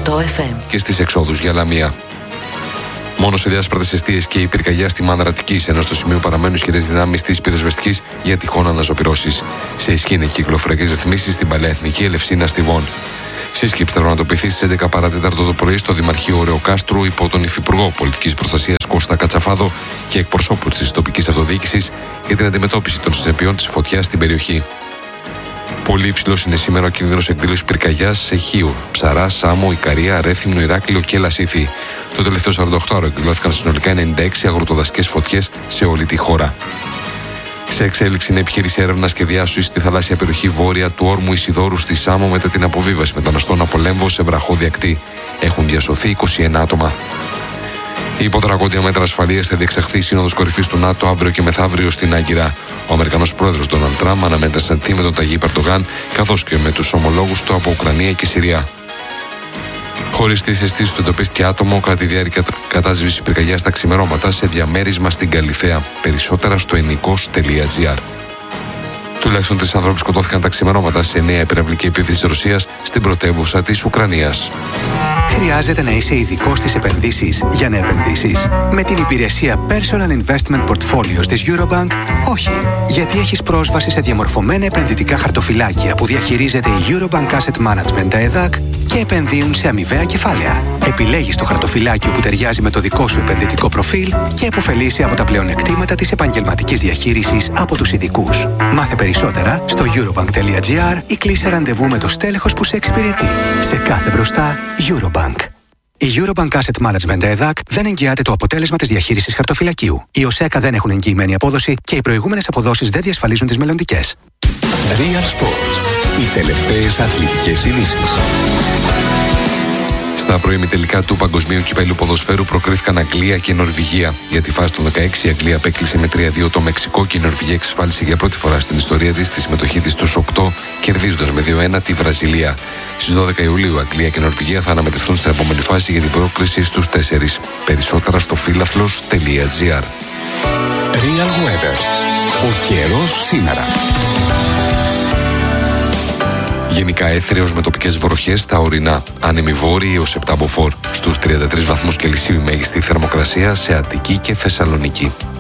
FM. Και στις εξόδους για Λαμία. Μόνο σε διάσπαρτες εστίες και η πυρκαγιά στη Μάνδρα Αττικής, ενώ στο σημείο παραμένουν ισχυρές δυνάμεις της πυροσβεστικής για τυχόν αναζωπυρώσεις. Σε ισχύ είναι κυκλοφοριακές ρυθμίσεις στην Παλαιά Εθνική Ελευσίνα Στιβών. Σύσκεψη θα πραγματοποιηθεί στις 11 παρατέταρτο το πρωί στο Δημαρχείο Ωρεοκάστρου υπό τον Υφυπουργό Πολιτικής Προστασίας Κώστα Κατσαφάδο και εκπροσώπους της τοπικής αυτοδιοίκησης για την αντιμετώπιση των συνεπειών της φωτιάς στην περιοχή. Πολύ υψηλός είναι σήμερα ο κίνδυνος εκδήλωσης πυρκαγιάς σε Χίου, Ψαρά, Σάμο, Ικαρία, Ρέθυμνο, Ηράκλειο και Λασίθι. Το τελευταίο 48ωρο εκδηλώθηκαν συνολικά 96 αγροτοδασικές φωτιές σε όλη τη χώρα. Σε εξέλιξη είναι επιχείρηση έρευνας και διάσωσης στη θαλάσσια περιοχή βόρεια του όρμου Ισιδώρου στη Σάμο μετά την αποβίβαση μεταναστών από Λέμβο σε βραχώδη ακτή. Έχουν διασωθεί 21 άτομα. Υπό δρακόντια μέτρα ασφαλείας θα διεξαχθεί η Σύνοδος Κορυφής του ΝΑΤΟ αύριο και μεθαύριο στην Άγκυρα. Ο Αμερικανός πρόεδρος Ντόναλντ Τραμπ αναμένεται να συναντηθεί με τον Ταγί Ερντογάν καθώς και με τους ομολόγους του από Ουκρανία και Συρία. Χωρίς τις αισθήσεις του εντοπίστηκε άτομο κατά τη διάρκεια κατάσβεσης πυρκαγιάς στα ξημερώματα σε διαμέρισμα στην Καλιθέα. Περισσότερα στο ενικός.gr. Τουλάχιστον 3 άνθρωποι σκοτώθηκαν τα ξημερώματα σε νέα υπερευλική επίθεση της Ρωσίας στην πρωτεύουσα της Ουκρανίας. Χρειάζεται να είσαι ειδικός στις επενδύσεις για να επενδύσεις? Με την υπηρεσία Personal Investment Portfolios της Eurobank, όχι. Γιατί έχεις πρόσβαση σε διαμορφωμένα επενδυτικά χαρτοφυλάκια που διαχειρίζεται η Eurobank Asset Management, τα ΕΔΑΚ, και επενδύουν σε αμοιβαία κεφάλαια. Επιλέγεις το χαρτοφυλάκιο που ταιριάζει με το δικό σου επενδυτικό προφίλ και επωφελείσαι από τα πλεονεκτήματα της επαγγελματικής διαχείρισης από τους ειδικούς. Μάθε περισσότερα στο eurobank.gr ή κλείσε ραντεβού με το στέλεχος που σε εξυπηρετεί. Σε κάθε μπροστά, Eurobank. Η Eurobank Asset Management ΕΔΑΚ δεν εγγυάται το αποτέλεσμα της διαχείρισης χαρτοφυλακίου. Οι ΟΣΕΚΑ δεν έχουν εγγυημένη απόδοση και οι προηγούμενες αποδόσεις δεν διασφαλίζουν τις μελλοντικές. Real Sports. Οι τελευταίες αθλητικές ειδήσεις. Στα προημιτελικά του Παγκοσμίου Κυπέλλου Ποδοσφαίρου προκρίθηκαν Αγγλία και Νορβηγία. Για τη φάση των 16 η Αγγλία απέκλεισε με 3-2 το Μεξικό και η Νορβηγία εξασφάλισε για πρώτη φορά στην ιστορία της τη συμμετοχή της στους 8, κερδίζοντας με 2-1 τη Βραζιλία. Στις 12 Ιουλίου Αγγλία και Νορβηγία θα αναμετρηθούν στην επόμενη φάση για την πρόκριση στους 4. Περισσότερα στο φίλαθλος.gr. Real Weather. Ο καιρός σήμερα. Γενικά έθριος με τοπικές βροχές στα ορεινά. Άνεμοι βόρειοι έως 7 μποφόρ. Στους 33 βαθμούς Κελσίου η μέγιστη θερμοκρασία σε Αττική και Θεσσαλονίκη.